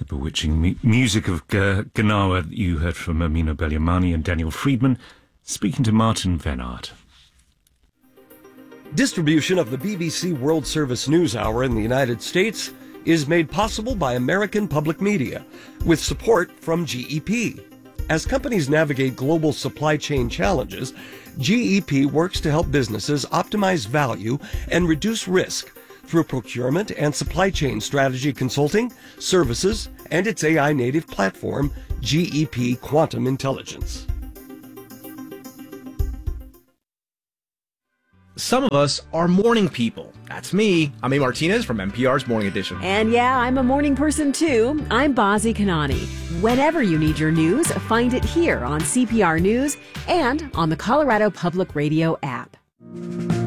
bewitching music of Gnawa that you heard from Amina Belyamani and Daniel Friedman, speaking to Martin Van Aert. Distribution of the BBC World Service News Hour in the United States is made possible by American Public Media, with support from GEP. As companies navigate global supply chain challenges, GEP works to help businesses optimize value and reduce risk through procurement and supply chain strategy consulting, services, and its AI-native platform, GEP Quantum Intelligence. Some of us are morning people. That's me. I'm A. Martinez from NPR's Morning Edition. And yeah, I'm a morning person too. I'm Bazi Kanani. Whenever you need your news, find it here on CPR News and on the Colorado Public Radio app.